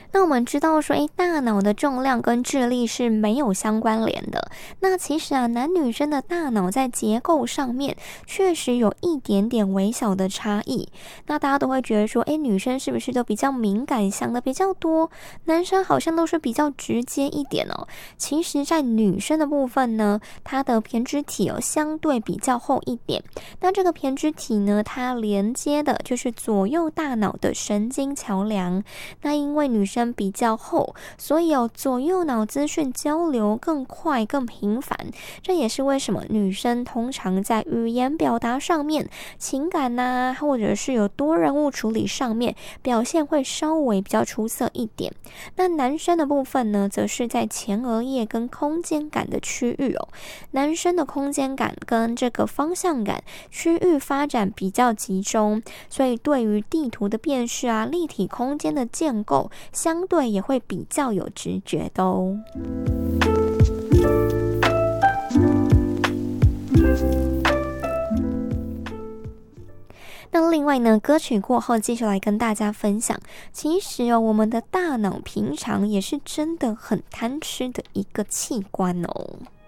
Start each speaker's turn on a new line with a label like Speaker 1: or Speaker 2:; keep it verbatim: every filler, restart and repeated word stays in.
Speaker 1: 那我们知道说，诶，大脑的重量跟智力是没有相关联的。那其实啊，男女生的大脑在结构上面确实有一点点微小的差异。那大家都会觉得说，诶，女生是不是都比较敏感，想的比较多，男生好像都是比较直接一点哦。其实在女生的部分呢，它的胼胝体哦相对比较厚一点。那这个胼胝体呢，它连接的就是左右大脑的神经桥梁。那因为女生比较厚，所以有左右脑资讯交流更快更频繁，这也是为什么女生通常在语言表达上面、情感啊，或者是有多人物处理上面表现会稍微比较出色一点。那男生的部分呢，则是在前额叶跟空间感的区域哦。男生的空间感跟这个方向感区域发展比较集中，所以对于地图的辨识啊、立体空间的建构，相对也会比较有直觉的哦。那另外呢，歌曲过后继续来跟大家分享，其实哦，我们的大脑平常也是真的很贪吃的一个器官哦。